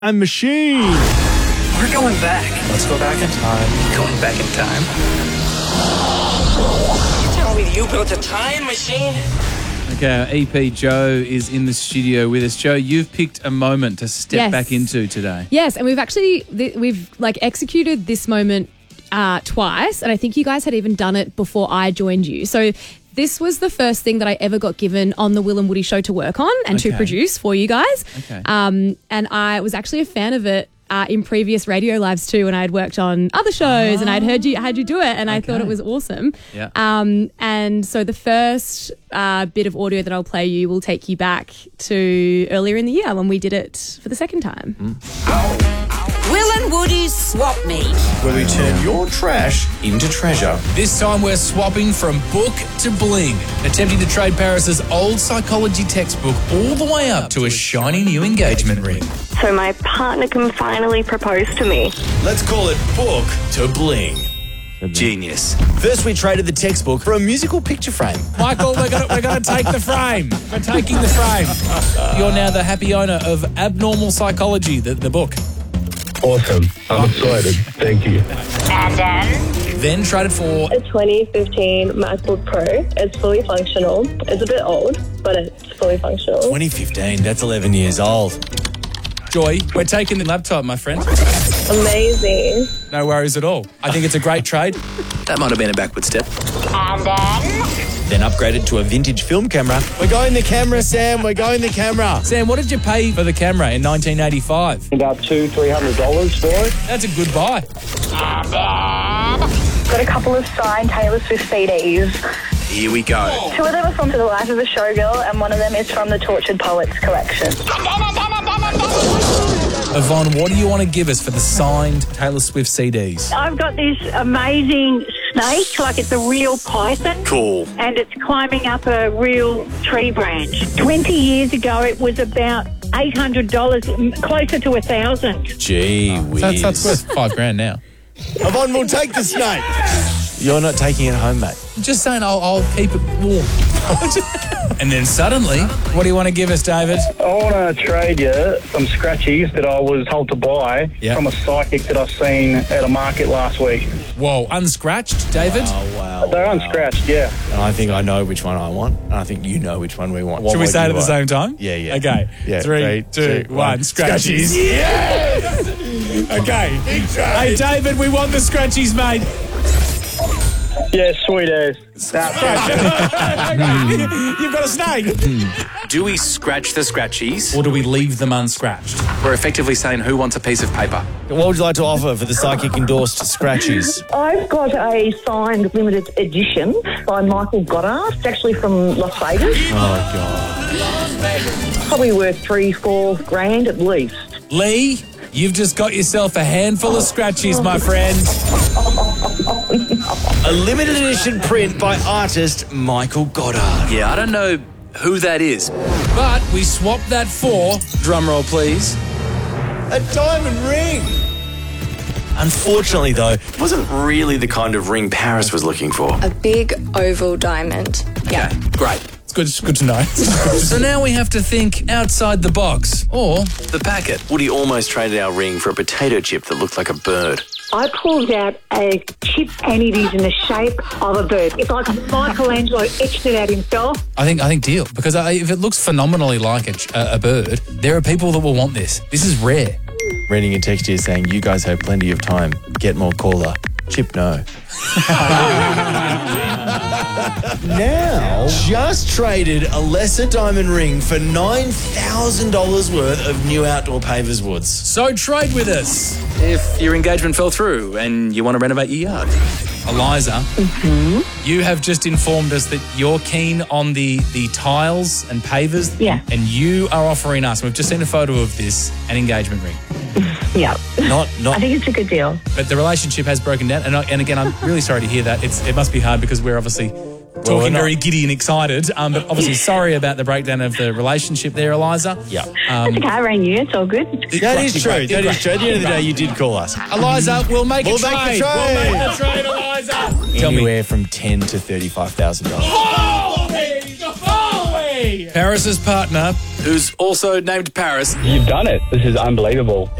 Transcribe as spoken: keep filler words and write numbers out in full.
and Machine. We're going back. Let's go back in time. Going back in time? You tell me you built a time machine? Okay, our E P Joe is in the studio with us. Joe, you've picked a moment to step Yes. back into today. Yes, and we've actually th- we've like executed this moment uh, twice, and I think you guys had even done it before I joined you. So this was the first thing that I ever got given on the Will and Woody show to work on and Okay. to produce for you guys. Okay. Um, and I was actually a fan of it uh, in previous radio lives too, when I had worked on other shows and I'd heard you had you do it, and I Okay. thought it was awesome. Yeah. Um, and so the first uh, bit of audio that I'll play you will take you back to earlier in the year when we did it for the second time. Will and Woody's Swap Meet. Where we turn your trash into treasure. This time we're swapping from book to bling, attempting to trade Paris's old psychology textbook all the way up to a shiny new engagement ring. So my partner can finally propose to me. Let's call it book to bling. Genius. First, we traded the textbook for a musical picture frame. Michael, we're going we're gonna take the frame. We're taking the frame. You're now the happy owner of Abnormal Psychology, the, the book. Awesome. I'm excited. Thank you. And then Then traded for A twenty fifteen MacBook Pro. It's fully functional. It's a bit old, but it's fully functional. twenty fifteen, that's eleven years old. Joy. We're taking the laptop, my friend. Amazing. No worries at all. I think it's a great trade. That might have been a backward step. and then Then upgraded to a vintage film camera. We're going the camera, Sam. We're going the camera. Sam, what did you pay for the camera in nineteen eighty-five? About two, three hundred dollars for it. That's a good buy. Got a couple of signed Taylor Swift C Ds. Here we go. Two of them are from To the Life of a Showgirl, and one of them is from the Tortured Poets collection. Yvonne, what do you want to give us for the signed Taylor Swift C Ds? I've got this amazing snake, like it's a real python. Cool. And it's climbing up a real tree branch. twenty years ago, it was about eight hundred dollars, m- closer to one thousand dollars. Gee whiz. That's, that's worth five grand now. Yvonne will take the snake. You're not taking it home, mate. Just saying, I'll, I'll keep it warm. And then suddenly, what do you want to give us, David? I want to trade you some scratchies that I was told to buy Yeah. from a psychic that I've seen at a market last week. Whoa, unscratched, David? Oh, wow. They're unscratched, yeah. And I think I know which one I want, and I think you know which one we want. Should we What say it you at the want? same time? Yeah, yeah. Okay. Yeah, Three, three, two, two, one. one. Scratchies. Scratchies. Yes! Okay. Hey, David, we want the scratchies, mate. Yeah, sweet as. You've got a snake. Do we scratch the scratchies? Or do we leave them unscratched? We're effectively saying who wants a piece of paper. What would you like to offer for the psychic endorsed scratchies? I've got a signed limited edition by Michael Goddard. It's actually from Las Vegas. Oh, God. Probably worth three, four grand at least. Lee, you've just got yourself a handful of scratchies, my friend. A limited edition print by artist Michael Goddard. Yeah, I don't know who that is. But we swapped that for... Drum roll, please. A diamond ring. Unfortunately, though, it wasn't really the kind of ring Paris was looking for. A big oval diamond. Yeah. Okay, great. It's good, it's good to know. So now we have to think outside the box. Or... The packet. Woody almost traded our ring for a potato chip that looked like a bird. I pulled out a chip and it is in the shape of a bird. It's like Michelangelo etched it out himself. I think I think deal. Because I, if it looks phenomenally like a, a, a bird, there are people that will want this. This is rare. Reading a text here saying, you guys have plenty of time. Get more caller. Chip no. Now, just traded a lesser diamond ring for nine thousand dollars worth of new outdoor pavers woods. So trade with us. If your engagement fell through and you want to renovate your yard. Eliza, mm-hmm. you have just informed us that you're keen on the, the tiles and pavers. Yeah. And you are offering us, we've just seen a photo of this, an engagement ring. Yeah. Not, not. I think it's a good deal. But the relationship has broken down. And, I, and again, I'm really sorry to hear that. It's It must be hard because we're obviously talking we're not- very giddy and excited. Um, but obviously sorry about the breakdown of the relationship there, Eliza. Yeah. Um, It's okay, I rang you. It's all good. That is true. That is true. At the end of the day, you did call us. Eliza, we'll make We'll a make the trade. trade. We'll make the trade, Eliza. Tell me. Anywhere from ten to thirty-five thousand dollars. Holy! Holy! Paris's partner who's also named Paris. You've done it. This is unbelievable.